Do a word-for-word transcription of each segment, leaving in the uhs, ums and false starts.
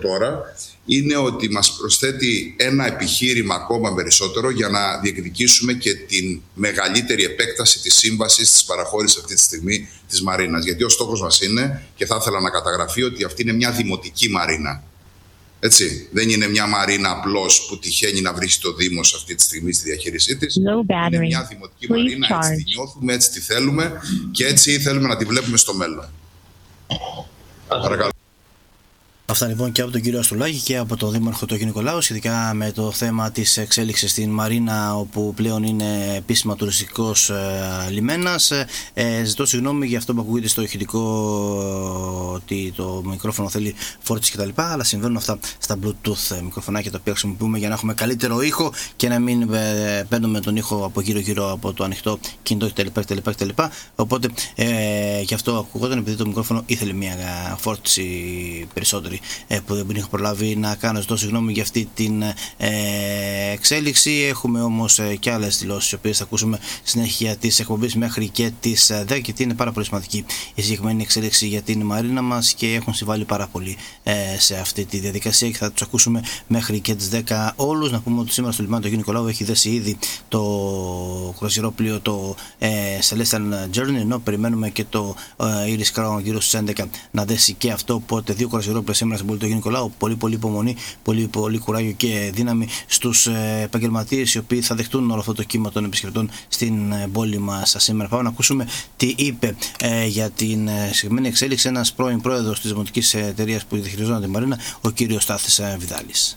τώρα είναι ότι μας προσθέτει ένα επιχείρημα ακόμα περισσότερο για να διεκδικήσουμε και την μεγαλύτερη επέκταση της σύμβασης της παραχώρησης αυτή τη στιγμή της Μαρίνας. Γιατί ο στόχος μας είναι, και θα ήθελα να καταγραφεί, ότι αυτή είναι μια δημοτική μαρίνα. Έτσι, δεν είναι μια μαρίνα απλώς που τυχαίνει να βρίσκει το Δήμος αυτή τη στιγμή στη διαχείρισή της. Είναι μια δημοτική Please μαρίνα, charge. έτσι τη νιώθουμε, έτσι τη θέλουμε και έτσι θέλουμε να τη βλέπουμε στο μέλλον. Παρακαλώ. Αυτά λοιπόν και από τον κύριο Αστρουλάκη και από τον Δήμαρχο τον Νικολάου σχετικά με το θέμα της εξέλιξης στην Μαρίνα, όπου πλέον είναι επίσημα τουριστικός ε, λιμένας. Ε, ζητώ συγγνώμη για αυτό που ακούγεται στο ηχητικό, ότι το μικρόφωνο θέλει φόρτιση κτλ. Αλλά συμβαίνουν αυτά στα Bluetooth μικροφωνάκια τα οποία χρησιμοποιούμε για να έχουμε καλύτερο ήχο και να μην ε, παίρνουμε τον ήχο από γύρω-γύρω από το ανοιχτό κινητό κτλ. κτλ. Οπότε ε, γι' αυτό ακούγονταν, επειδή το μικρόφωνο ήθελε μια φόρτιση περισσότερη που δεν είχα προλάβει να κάνω. Ζητώ συγγνώμη για αυτή την ε, εξέλιξη. Έχουμε όμως ε, και άλλες δηλώσεις, οι οποίες θα ακούσουμε συνέχεια της εκπομπής μέχρι και τις δέκα, γιατί είναι πάρα πολύ σημαντική η συγκεκριμένη εξέλιξη για την Μαρίνα μας και έχουν συμβάλει πάρα πολύ ε, σε αυτή τη διαδικασία και θα τους ακούσουμε μέχρι και τις δέκα όλους. Να πούμε ότι σήμερα στο λιμάνι του Αγίου Νικολάου έχει δέσει ήδη το κρουαζιερόπλοιο το ε, Celestial Journey, ενώ περιμένουμε και το ε, Iris Crown γύρω στις έντεκα να δέσει και αυτό. Οπότε δύο κρουαζιερόπλοια σήμερα στην πόλη του Αγίου Νικολάου. Πολύ πολύ υπομονή, πολύ πολύ κουράγιο και δύναμη στους ε, επαγγελματίες οι οποίοι θα δεχτούν όλο αυτό το κύμα των επισκεπτών στην ε, πόλη μας σήμερα. Πάμε να ακούσουμε τι είπε ε, για την ε, συγκεκριμένη εξέλιξη ένας πρώην πρόεδρος της δημοτικής εταιρείας που διαχειριζόταν τη Μαρίνα, ο κύριος Στάθης ε, Βιδάλης.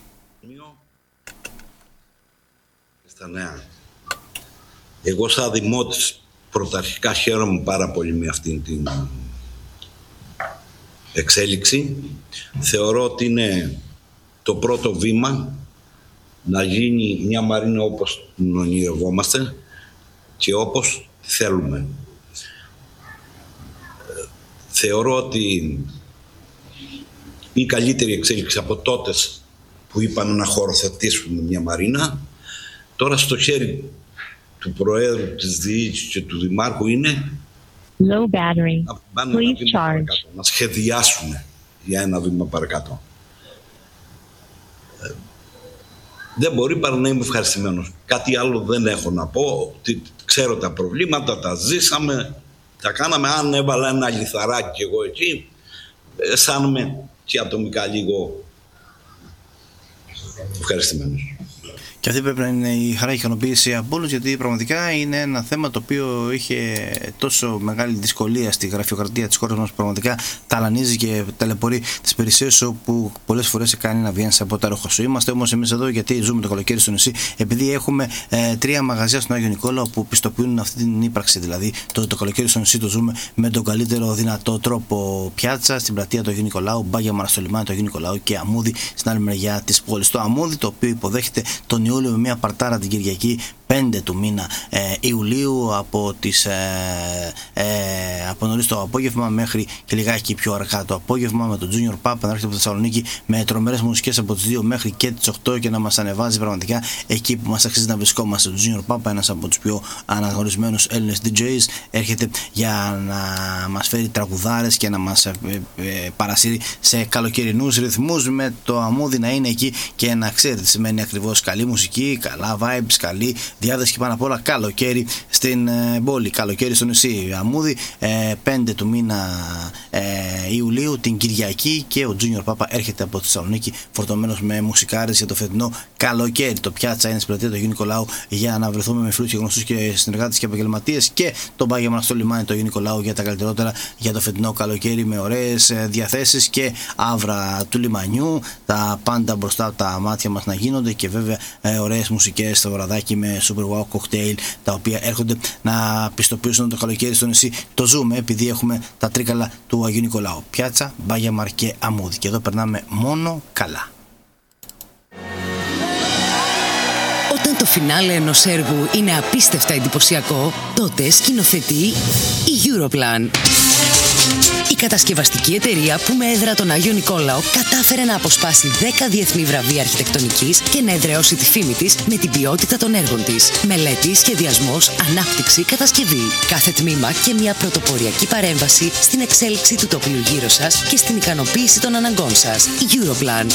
Στα νέα. Εγώ σαν δημότης πρωταρχικά χαίρομαι πάρα πολύ με αυτήν την εξέλιξη. Θεωρώ ότι είναι το πρώτο βήμα να γίνει μια Μαρίνα όπως την ονειρευόμαστε και όπως θέλουμε. Θεωρώ ότι είναι η καλύτερη εξέλιξη από τότε που είπαν να χωροθετήσουμε μια Μαρίνα. Τώρα στο χέρι του Προέδρου, της Διοίκησης και του Δημάρχου είναι Low battery. να πάνε Please ένα βήμα charge. παρακάτω, να σχεδιάσουν για ένα βήμα παρακάτω. Ε, δεν μπορεί παρά να είμαι ευχαριστημένος. Κάτι άλλο δεν έχω να πω. Ότι ξέρω τα προβλήματα, τα ζήσαμε, τα κάναμε. Αν έβαλα ένα λιθαράκι εγώ εκεί, αισθάνομαι και ατομικά λίγο ευχαριστημένος. Και αυτή πρέπει να είναι η χαρά και η ικανοποίηση από όλους, γιατί πραγματικά είναι ένα θέμα το οποίο είχε τόσο μεγάλη δυσκολία στη γραφειοκρατία της χώρας μας που πραγματικά ταλανίζει και ταλαιπωρεί τις περισσίες όπου πολλές φορές σε κάνει να βγαίνεις από τα ρούχα σου. Είμαστε όμως εμείς εδώ γιατί ζούμε το καλοκαίρι στο νησί, επειδή έχουμε ε, τρία μαγαζιά στον Άγιο Νικόλαο που πιστοποιούν αυτή την ύπαρξη. Δηλαδή το, το καλοκαίρι στο νησί το ζούμε με τον καλύτερο δυνατό τρόπο. Πιάτσα στην πλατεία του Αγίου Νικολάου, Μπάγια στο λιμάνι του Αγίου Νικολάου και Αμμούδι στην άλλη μεριά της πόλης. Το Αμμούδι, το οποίο υποδέχεται τον Ιούλιο με μια παρτάρα την Κυριακή πέντε του μήνα ε, Ιουλίου από, τις, ε, ε, από νωρίς το απόγευμα μέχρι και λιγάκι πιο αργά το απόγευμα, με τον Junior Pub να έρχεται από Θεσσαλονίκη με τρομερές μουσικές από τις δύο μέχρι και τις οκτώ και να μας ανεβάζει πραγματικά εκεί που μας αξίζει να βρισκόμαστε. Το Junior Pub, ένας από τους πιο αναγνωρισμένους Έλληνες ντι τζέις, έρχεται για να μας φέρει τραγουδάρες και να μας ε, ε, παρασύρει σε καλοκαιρινούς ρυθμούς, με το Αμμούδι να είναι εκεί και να ξέρει τι σημαίνει ακριβώς καλή μουσική, καλά vibes, καλή διάθεση και πάνω απ' όλα καλοκαίρι στην ε, πόλη, καλοκαίρι στο νησί. Αμμούδι, ε, πέντε του μήνα ε, Ιουλίου την Κυριακή, και ο Junior Papa έρχεται από τη Θεσσαλονίκη φορτωμένος με μουσικάρες για το φετινό καλοκαίρι. Το πιάτσα είναι στην πλατεία του Αγίου Νικολάου για να βρεθούμε με φίλους και γνωστούς και συνεργάτες και επαγγελματίες, και το Μπάγια στο λιμάνι του Αγίου Νικολάου για τα καλύτερότερα για το φετινό καλοκαίρι, με ωραίες ε, διαθέσεις και άβρα του λιμανιού, τα πάντα μπροστά από τα μάτια μας να γίνονται, και βέβαια ε, ωραίες μουσικές στο βραδάκι με super wow cocktail, τα οποία έρχονται να πιστοποιήσουν το καλοκαίρι στο νησί. Το ζούμε επειδή έχουμε τα τρίκαλα του Αγίου Νικολάου. Πιάτσα, Μπάγια και Αμμούδι. Και εδώ περνάμε μόνο καλά. Όταν το φινάλε ενός έργου είναι απίστευτα εντυπωσιακό, τότε σκηνοθετεί η Europlan. Η κατασκευαστική εταιρεία που με έδρα τον Άγιο Νικόλαο κατάφερε να αποσπάσει δέκα διεθνή βραβεία αρχιτεκτονικής και να εδραιώσει τη φήμη της με την ποιότητα των έργων της. Μελέτη, σχεδιασμός, ανάπτυξη, κατασκευή. Κάθε τμήμα και μια πρωτοποριακή παρέμβαση στην εξέλιξη του τοπίου γύρω σας και στην ικανοποίηση των αναγκών σας. Europlan.